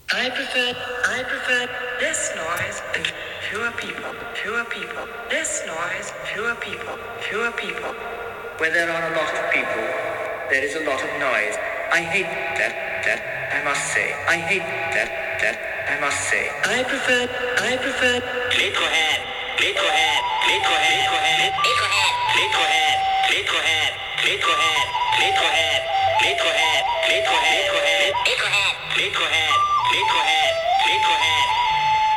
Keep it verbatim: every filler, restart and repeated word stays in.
I prefer, I prefer less noise and fewer people, fewer people, less noise, fewer people, fewer people. Where there are a lot of people, there is a lot of noise. I hate that, that, I must say. I hate that, that, I must say. I prefer, I prefer. Liquorhead, Liquorhead, Liquorhead, Liquorhead, Liquorhead, Liquorhead, Liquorhead, Liquorhead, Liquorhead, Liquorhead, Liquorhead, Liquorhead, Liquorhead, Liquorhead, Liquorhead,